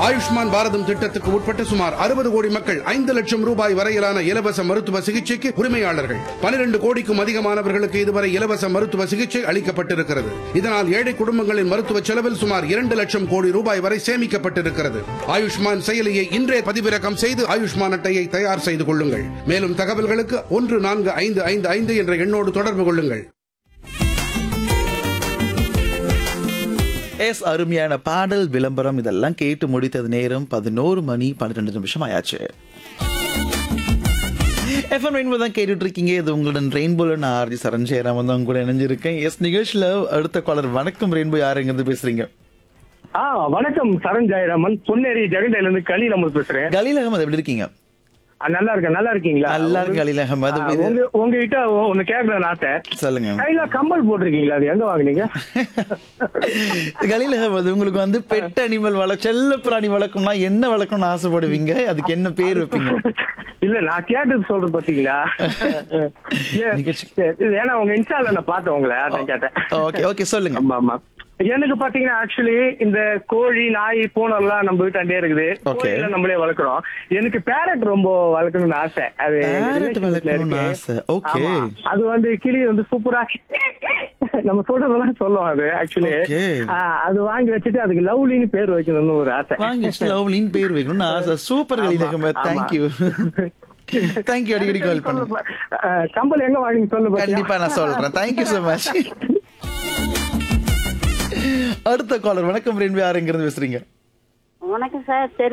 ஆயுஷ்மான் பாரதம் திட்டத்துக்கு உட்பட்ட சுமார் 60 கோடி மக்கள் 5 லட்சம் ரூபாய் வரையிலான இலவச மருத்துவ சிகிச்சைக்கு உரிமையாளர்கள். 12 கோடிக்கும் அதிகமானவர்களுக்கு இதுவரை இலவச மருத்துவ சிகிச்சை அளிக்கப்பட்டிருக்கிறது. இதனால் ஏழை குடும்பங்களின் மருத்துவ செலவில் சுமார் 2 லட்சம் கோடி ரூபாய் வரை சேமிக்கப்பட்டிருக்கிறது. ஆயுஷ்மான் செயலியை இன்றே பதிவிறக்கம் செய்து ஆயுஷ்மான் அட்டையை தயார் செய்து கொள்ளுங்கள். மேலும் தகவல்களுக்கு 14555 என்ற எண்ணோடு தொடர்பு கொள்ளுங்கள். அருமையான பாடல், விளம்பரம் இதெல்லாம் கேட்டு முடித்தது நேரம் 11:12 ஆயாச்சு. FM ரெயின்போ தான் கேட்டுட்டு இருக்கீங்க. இது உங்களுடன் ரெயின்போல நான் ஆர்ஜி சரஞ்சயராம் வந்து உங்க கூட இணைஞ்சிருக்கேன். நிகழ்ச்சியில அடுத்த காலர். வணக்கம் ரெயின்போ, யாருங்கிறது பேசுறீங்க? வணக்கம் சரண் ஜெயராமன், பொன்னேரி ஜெகண்டையில இருந்து கலீல் அகமது பேசுறேன். கலீல் அகமது எப்படி இருக்கீங்க? நல்லா இருக்கேன். நல்லா இருக்கீங்களா? நல்லா இருக்கு கலீல் அகமது. உங்ககிட்ட ஒண்ணு கேட்கறேன் ஆசை. சொல்லுங்க. கையில கம்பல் போட்டிருக்கீங்களா? அது எங்க வாங்குனீங்க? கலீல் அகமது, உங்களுக்கு வந்து பெட் அனிமல் செல்ல பிராணி வளர்க்கணும்னா என்ன வளர்க்கணும்னு ஆசைப்படுவீங்க? அதுக்கு என்ன பேர் வைப்பீங்க? இல்ல நான் கேட்டது சொல்றேன் பாத்தீங்களா? ஏன்னா உங்க இன்ஸ்டால நான் பார்த்தேன் உங்களை, அதான் கேட்டேன். ஓகே ஓகே சொல்லுங்க. ஆமா ஆமா. எனக்கு பாத்தீங்கன்னா ஆக்சுவலி இந்த கோழி, நாய், பூனைலாம் நம்ம வீட்டாண்டே இருக்குது. நம்மளே வளர்க்குறோம். எனக்கு பேரட் ரொம்ப வளர்க்கணும்னு ஆசை. அது அது வந்து கிளி வந்து சூப்பரா நம்ம சொல்றதெல்லாம் சொல்லுவோம். அது ஆக்சுவலி அது வாங்கி வச்சுட்டு அதுக்கு லவ்லின்னு பேர் வைக்கணும்னு ஒரு ஆசை. லவ்லின்னு பேர் வைக்கணும்னு ஆசை. சூப்பர் கலீல். தேங்க்யூ. தேங்க்யூ. அடிக்கடி கால் பண்ணுங்க. கம்பல் எங்க வாங்கி சொல்லு. கண்டிப்பா நான் சொல்றேன். Thank you so much. அடுத்த காலர். வணக்கம் ரெயின்போ, யாருங்கிறது பேசுறீங்க? வணக்கம் சார்.